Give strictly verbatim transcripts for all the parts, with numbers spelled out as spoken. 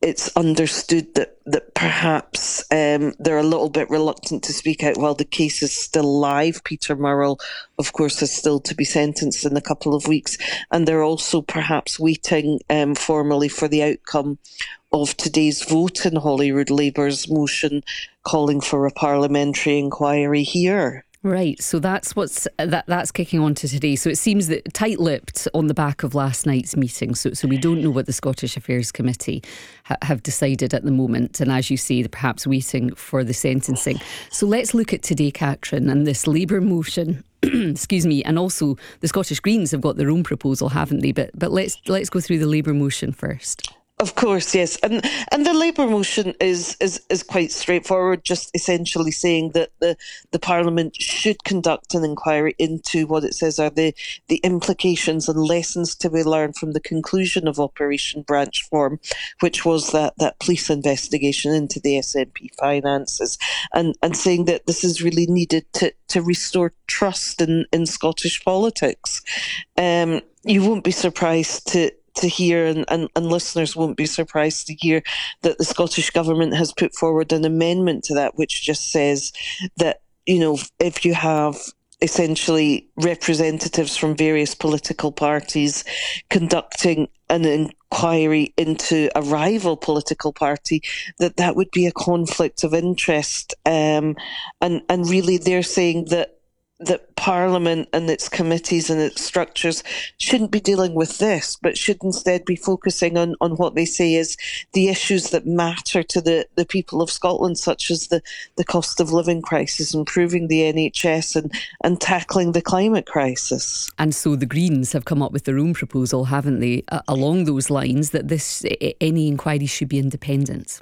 it's understood that, that perhaps um, they're a little bit reluctant to speak out while the case is still live. Peter Murrell, of course, is still to be sentenced in a couple of weeks, and they're also perhaps waiting um, formally for the outcome of today's vote in Holyrood Labour's motion calling for a parliamentary inquiry here. Right, so that's what's that that's kicking on to today. So it seems that tight-lipped on the back of last night's meeting. So so we don't know what the Scottish Affairs Committee ha- have decided at the moment. And as you say, they're perhaps waiting for the sentencing. So let's look at today, Catherine, and this Labour motion. Excuse me, and also the Scottish Greens have got their own proposal, haven't they? But but let's let's go through the Labour motion first. Of course, yes. And and the Labour motion is, is, is quite straightforward, just essentially saying that the, the Parliament should conduct an inquiry into what it says are the, the implications and lessons to be learned from the conclusion of Operation Branchform, which was that, that police investigation into the S N P finances, and, and saying that this is really needed to, to restore trust in, in Scottish politics. Um, you won't be surprised to to hear, and, and, and listeners won't be surprised to hear, that the Scottish Government has put forward an amendment to that, which just says that, you know, if you have essentially representatives from various political parties conducting an inquiry into a rival political party, that that would be a conflict of interest. Um, and, and really they're saying that that Parliament and its committees and its structures shouldn't be dealing with this, but should instead be focusing on, on what they say is the issues that matter to the, the people of Scotland, such as the, the cost of living crisis, improving the N H S and, and tackling the climate crisis. And so the Greens have come up with their own proposal, haven't they, uh, along those lines, that this any inquiry should be independent.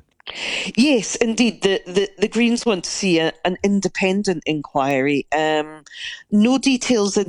Yes, indeed. The, the, the Greens want to see a, an independent inquiry. Um, no details in